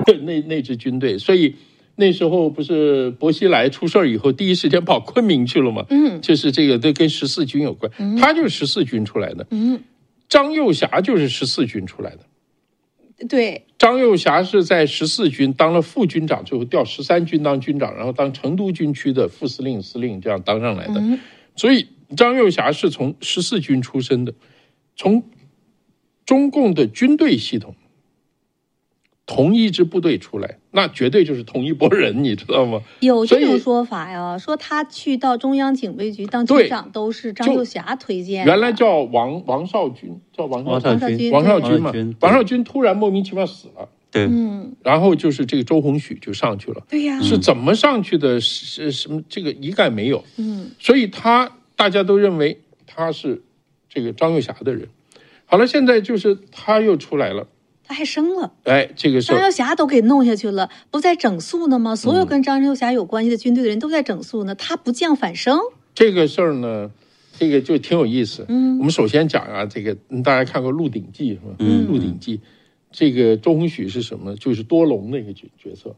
那支军队，所以那时候不是薄熙来出事以后，第一时间跑昆明去了嘛？就是这个都跟14军有关，他就是14军出来的。张幼霞就是14军出来的。 对， 张幼霞是在14军当了副军长，最后调13军当军长，然后当成都军区的副司令、司令这样当上来的。所以张幼霞是从14军出身的，从中共的军队系统同一支部队出来，那绝对就是同一拨人，你知道吗？ 有这种说法呀，说他去到中央警卫局当局长都是张幼霞推荐的。 原来叫王少军，叫王少军嘛。王少军突然莫名其妙死了。 对， 然后就是这个周鸿许就上去了。 对呀， 是怎么上去的？是什么？这个一概没有。所以大家都认为他是这个张幼霞的人。好了，现在就是他又出来了。 他还生了， 这个事张幼霞都给弄下去了，不在整肃呢吗？所有跟张幼霞有关系的军队的人都在整肃呢，他不降反升。 这个事儿呢，这个就挺有意思。我们首先讲啊，这个大家看过《鹿鼎记》是吧？鹿鼎记，这个周鸿许是什么？就是多隆的一个角色。